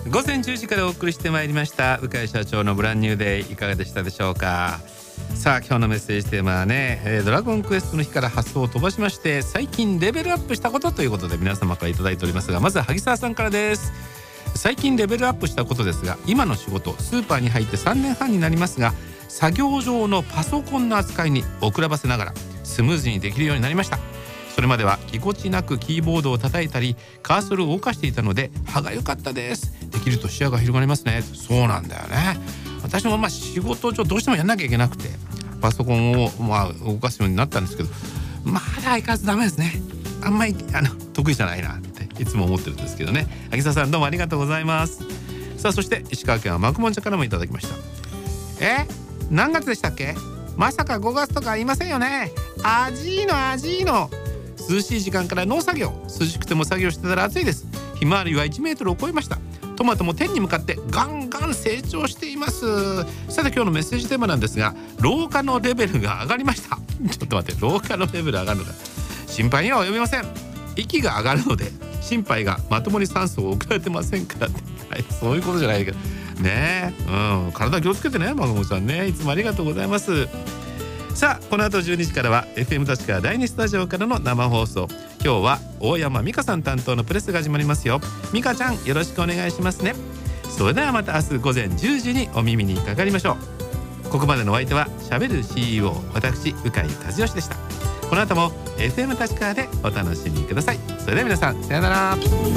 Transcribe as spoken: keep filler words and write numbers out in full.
午前じゅうじからお送りしてまいりました鵜飼社長のブランニューデイ、いかがでしたでしょうか。さあ今日のメッセージテーマはね、えー、ドラゴンクエストの日から発想を飛ばしまして最近レベルアップしたことということで皆様からいただいておりますが、まずは萩沢さんからです。最近レベルアップしたことですが、今の仕事スーパーに入ってさんねんはんになりますが、作業上のパソコンの扱いに遅らばせながらスムーズにできるようになりました。それまではぎこちなくキーボードを叩いたりカーソルを動かしていたので歯が良かったです。できると視野が広がりますね。そうなんだよね。私もまあ仕事上どうしてもやんなきゃいけなくてパソコンをまあ動かすようになったんですけど、まだ相変わらずダメですね。あんまりあの得意じゃないなっていつも思ってるんですけどね。萩沢さんどうもありがとうございます。さあそして石川県はマクモン茶からもいただきました。え何月でしたっけ。まさかごがつとか言いませんよね。アジーノアジーノ。涼しい時間から農作業、涼しくても作業してたら暑いです。ひまわりはいちメートルを超えました。トマトも天に向かってガンガン成長しています。さて今日のメッセージテーマなんですが、老化のレベルが上がりました。ちょっと待って、老化のレベル上がるのか。心配には及びません。息が上がるので心肺がまともに酸素を送られてませんからって、はい、そういうことじゃないけどねえ、うん、体気をつけてね、マグモさんね、いつもありがとうございます。さあこの後じゅうにじからは エフエム 立川だいにスタジオからの生放送。今日は大山美香さん担当のプレスが始まりますよ。美香ちゃんよろしくお願いしますね。それではまた明日午前じゅうじにお耳にかかりましょう。ここまでのお相手はしゃべる シーイーオー 私鵜飼和義でした。この後も エフエム 立川でお楽しみください。それでは皆さんさよなら。